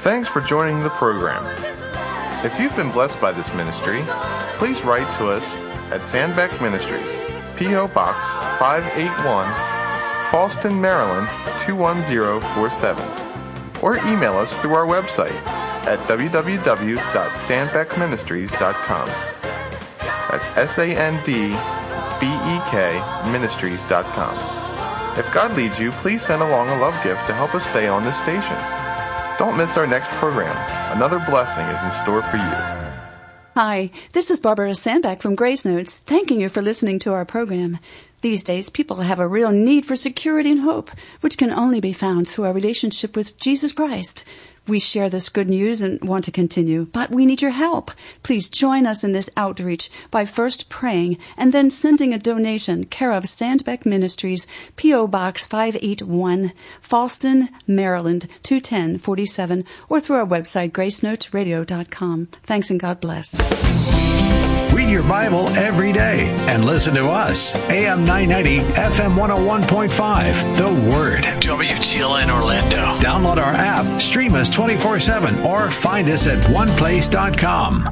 Thanks for joining the program. If you've been blessed by this ministry, please write to us at Sandbeck Ministries, P.O. Box 581, Fallston, Maryland 21047, or email us through our website at www.sandbeckministries.com. That's SANDBEK Ministries.com. If God leads you, please send along a love gift to help us stay on this station. Don't miss our next program. Another blessing is in store for you. Hi, this is Barbara Sandbeck from Grace Notes, thanking you for listening to our program. These days, people have a real need for security and hope, which can only be found through our relationship with Jesus Christ. We share this good news and want to continue, but we need your help. Please join us in this outreach by first praying and then sending a donation, care of Sandbeck Ministries, P.O. Box 581, Fallston, Maryland 21047, or through our website, gracenotesradio.com. Thanks and God bless. Read your Bible every day and listen to us. AM 990, FM 101.5, The Word. WTLN Orlando. Download our app, stream us 24/7, or find us at oneplace.com.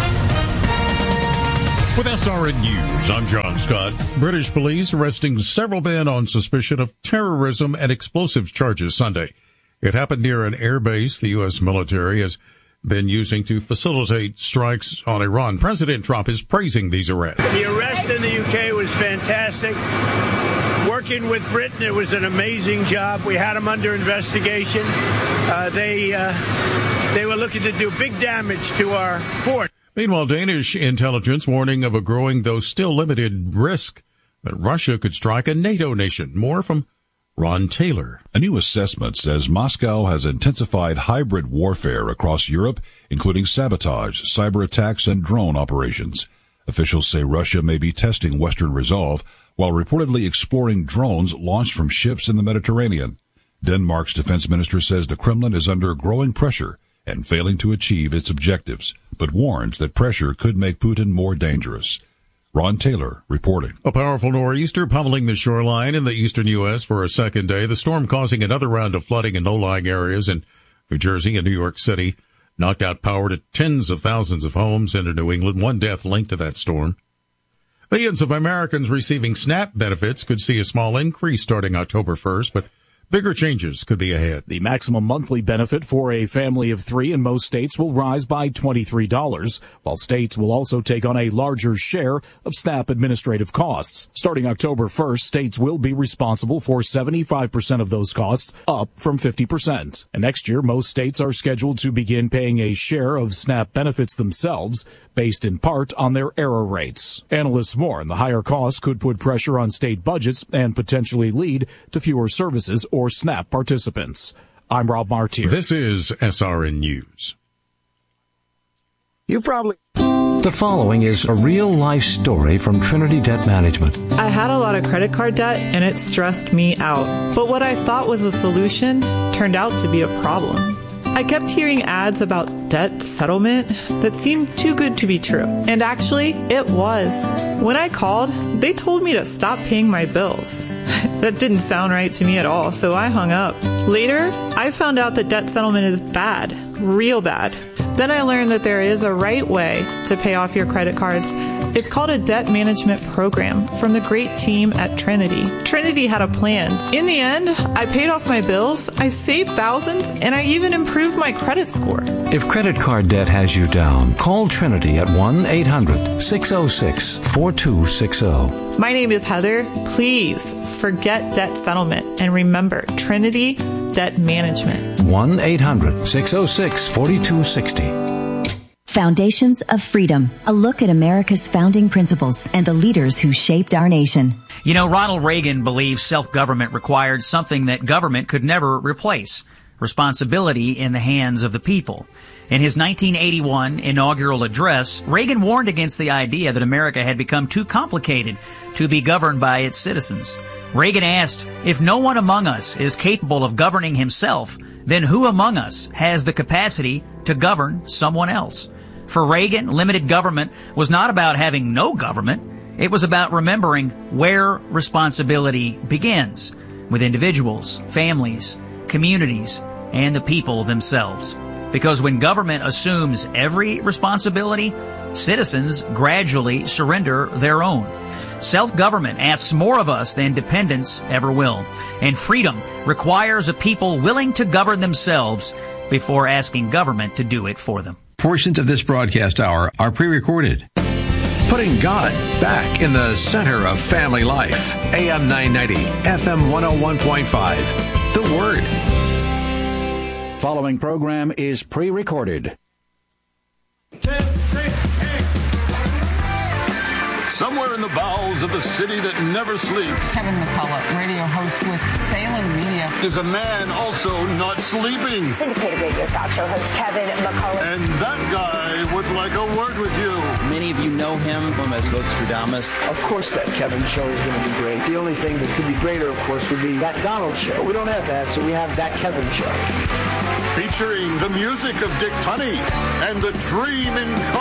With SRN News, I'm John Scott. British police arresting several men on suspicion of terrorism and explosives charges Sunday. It happened near an air base the U.S. military has been using to facilitate strikes on Iran. President Trump is praising these arrests. The arrest in the UK was fantastic. Working with Britain, it was an amazing job. We had them under investigation. They were looking to do big damage to our port. Meanwhile, Danish intelligence warning of a growing, though still limited, risk that Russia could strike a NATO nation. More from Ron Taylor. A new assessment says Moscow has intensified hybrid warfare across Europe, including sabotage, cyber attacks, and drone operations. Officials say Russia may be testing Western resolve while reportedly exploring drones launched from ships in the Mediterranean. Denmark's defense minister says the Kremlin is under growing pressure and failing to achieve its objectives, but warns that pressure could make Putin more dangerous. Ron Taylor reporting. A powerful nor'easter pummeling the shoreline in the eastern U.S. for a second day. The storm causing another round of flooding in low-lying areas in New Jersey and New York City. Knocked out power to tens of thousands of homes in New England. One death linked to that storm. Millions of Americans receiving SNAP benefits could see a small increase starting October 1st, but bigger changes could be ahead. The maximum monthly benefit for a family of three in most states will rise by $23, while states will also take on a larger share of SNAP administrative costs. Starting October 1st, states will be responsible for 75% of those costs, up from 50%. And next year, most states are scheduled to begin paying a share of SNAP benefits themselves, based in part on their error rates. Analysts warn the higher costs could put pressure on state budgets and potentially lead to fewer services or SNAP participants. I'm Rob Martier. This is SRN News. The following is a real-life story from Trinity Debt Management. I had a lot of credit card debt, and it stressed me out. But what I thought was a solution turned out to be a problem. I kept hearing ads about debt settlement that seemed too good to be true. And actually, it was. When I called, they told me to stop paying my bills. That didn't sound right to me at all, so I hung up. Later, I found out that debt settlement is bad, real bad. Then I learned that there is a right way to pay off your credit cards. It's called a debt management program from the great team at Trinity. Trinity had a plan. In the end, I paid off my bills, I saved thousands, and I even improved my credit score. If credit card debt has you down, call Trinity at 1-800-606-4260. My name is Heather. Please forget debt settlement and remember Trinity Debt Management. 1-800-606-4260. Foundations of Freedom, a look at America's founding principles and the leaders who shaped our nation. You know, Ronald Reagan believed self-government required something that government could never replace: responsibility in the hands of the people. In his 1981 inaugural address, Reagan warned against the idea that America had become too complicated to be governed by its citizens. Reagan asked, if no one among us is capable of governing himself, then who among us has the capacity to govern someone else? For Reagan, limited government was not about having no government. It was about remembering where responsibility begins, with individuals, families, communities, and the people themselves. because when government assumes every responsibility, citizens gradually surrender their own. Self-government asks more of us than dependence ever will. And freedom requires a people willing to govern themselves before asking government to do it for them. Portions of this broadcast hour are pre-recorded. Putting God back in the center of family life. AM 990, FM 101.5. The Word. Following program is pre-recorded. Somewhere in the bowels of the city that never sleeps, Kevin McCullough, radio host with Salem Media, is a man also not sleeping. Syndicated radio talk show host Kevin McCullough. And that guy would like a word with you. Many of you know him from as Nostradamus. Of course that Kevin show is going to be great. The only thing that could be greater, of course, would be that Donald show. We don't have that, so we have that Kevin show. Featuring the music of Dick Tunney and the Dream in